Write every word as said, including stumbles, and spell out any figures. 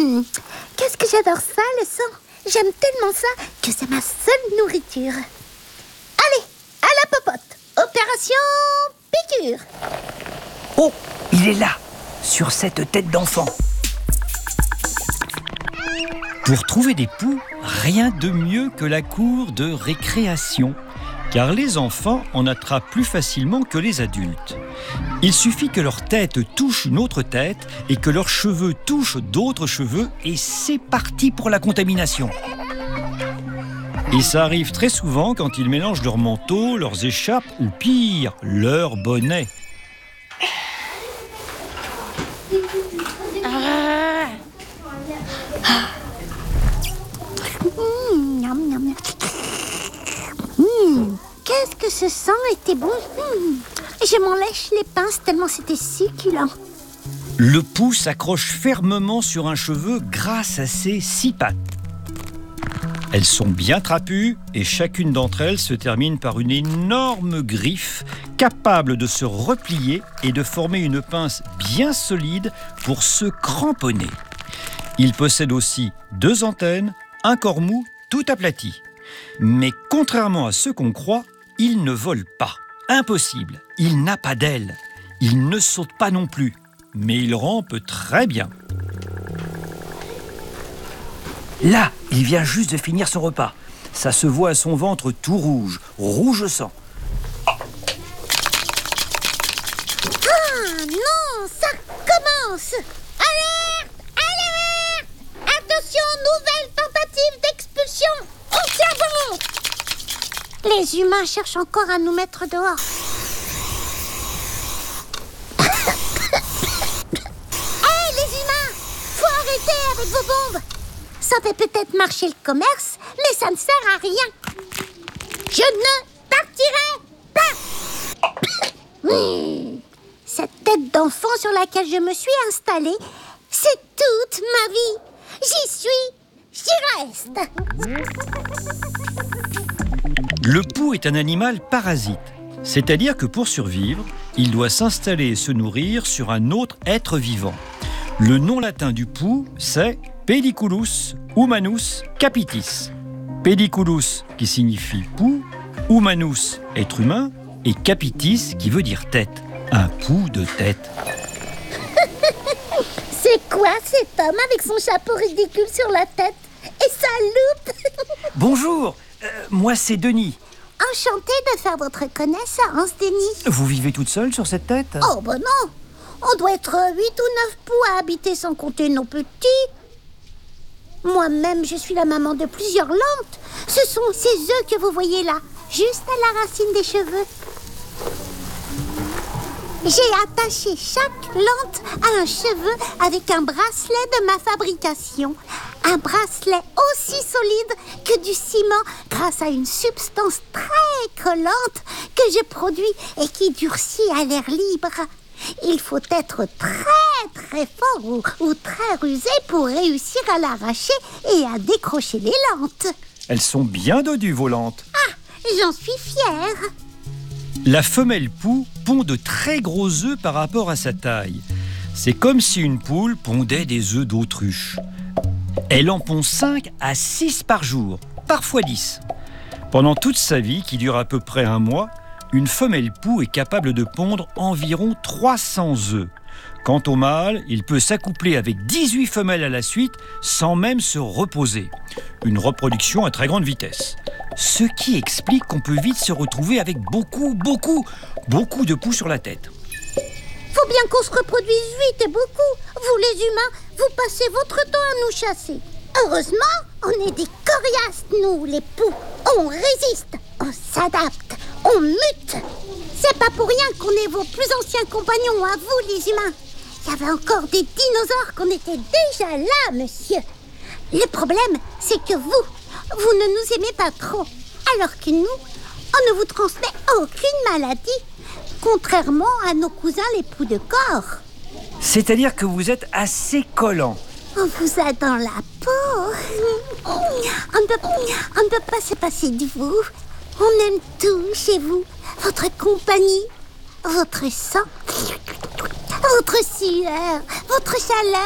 Mmh, qu'est-ce que j'adore ça, le sang. J'aime tellement ça que c'est ma seule nourriture. Allez, à la popote. Opération piqûre. Oh, il est là, sur cette tête d'enfant. Pour trouver des poux, rien de mieux que la cour de récréation, car les enfants en attrapent plus facilement que les adultes. Il suffit que leur tête touche une autre tête et que leurs cheveux touchent d'autres cheveux et c'est parti pour la contamination. Et ça arrive très souvent quand ils mélangent leurs manteaux, leurs écharpes ou pire, leur bonnet. Ah. Mmh, miam, miam. Mmh, qu'est-ce que ce sang était bon. Mmh. Je m'en lèche les pinces tellement c'était succulent. Le pou s'accroche fermement sur un cheveu grâce à ses six pattes. Elles sont bien trapues et chacune d'entre elles se termine par une énorme griffe capable de se replier et de former une pince bien solide pour se cramponner. Il possède aussi deux antennes, un corps mou tout aplati. Mais contrairement à ce qu'on croit, il ne vole pas. Impossible, il n'a pas d'ailes. Il ne saute pas non plus, mais il rampe très bien. Là, il vient juste de finir son repas. Ça se voit à son ventre tout rouge, rouge sang. Ah non, ça commence. Alerte, alerte. Attention, nouvelle tentative d'expulsion. On tient bon. Les humains cherchent encore à nous mettre dehors. Hé, les humains, faut arrêter avec vos bombes. Ça fait peut-être marcher le commerce, mais ça ne sert à rien. Je ne partirai pas. mmh. Cette tête d'enfant sur laquelle je me suis installée, c'est toute ma vie. J'y suis, j'y reste. Le pou est un animal parasite, c'est-à-dire que pour survivre, il doit s'installer et se nourrir sur un autre être vivant. Le nom latin du pou, c'est Pediculus humanus capitis. Pediculus qui signifie pou, humanus être humain et capitis qui veut dire tête. Un pou de tête. C'est quoi cet homme avec son chapeau ridicule sur la tête et sa loupe? Bonjour, euh, moi c'est Denis. Enchantée de faire votre connaissance, Denis. Vous vivez toute seule sur cette tête? Oh ben non, on doit être huit ou neuf poux à habiter sans compter nos petits. Moi-même, je suis la maman de plusieurs lentes. Ce sont ces œufs que vous voyez là, juste à la racine des cheveux. J'ai attaché chaque lente à un cheveu avec un bracelet de ma fabrication. Un bracelet aussi solide que du ciment grâce à une substance très collante que je produis et qui durcit à l'air libre. Il faut être très très fort ou, ou très rusé pour réussir à l'arracher et à décrocher les lentes. Elles sont bien dodues, vos lentes. Ah, j'en suis fière. La femelle pou pond de très gros œufs par rapport à sa taille. C'est comme si une poule pondait des œufs d'autruche. Elle en pond cinq à six par jour, parfois dix. Pendant toute sa vie, qui dure à peu près un mois, une femelle pou est capable de pondre environ trois cents œufs. Quant au mâle, il peut s'accoupler avec dix-huit femelles à la suite sans même se reposer. Une reproduction à très grande vitesse. Ce qui explique qu'on peut vite se retrouver avec beaucoup, beaucoup, beaucoup de poux sur la tête. Faut bien qu'on se reproduise vite et beaucoup. Vous les humains, vous passez votre temps à nous chasser. Heureusement, on est des coriaces, nous, les poux. On résiste, on s'adapte, on mute. C'est pas pour rien qu'on est vos plus anciens compagnons, à vous les humains. Il y avait encore des dinosaures qu'on était déjà là, monsieur. Le problème, c'est que vous, vous ne nous aimez pas trop. Alors que nous, on ne vous transmet aucune maladie. Contrairement à nos cousins les poux de corps. C'est-à-dire que vous êtes assez collant. On vous a dans la peau. On ne peut, on ne peut pas se passer de vous. On aime tout chez vous. Votre compagnie, votre sang, votre sueur, votre chaleur.